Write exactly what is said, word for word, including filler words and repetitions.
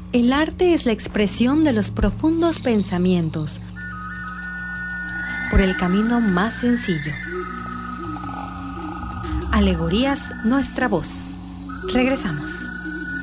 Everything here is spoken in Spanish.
El arte es la expresión de los profundos pensamientos por el camino más sencillo. Alegorías, nuestra voz. Regresamos.